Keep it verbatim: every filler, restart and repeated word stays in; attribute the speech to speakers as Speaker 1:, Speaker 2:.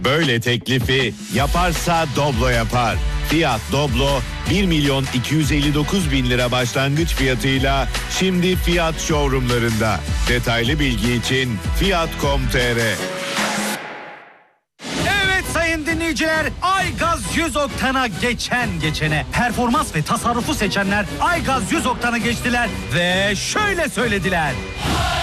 Speaker 1: Böyle teklifi yaparsa Doblo yapar. Fiat Doblo bir milyon iki yüz elli dokuz bin lira başlangıç fiyatıyla şimdi Fiat showroomlarında. Detaylı bilgi için fiyat nokta com nokta tr.
Speaker 2: Evet sayın dinleyiciler, Aygaz yüz oktana geçen geçene performans ve tasarrufu seçenler Aygaz yüz oktana geçtiler ve şöyle söylediler.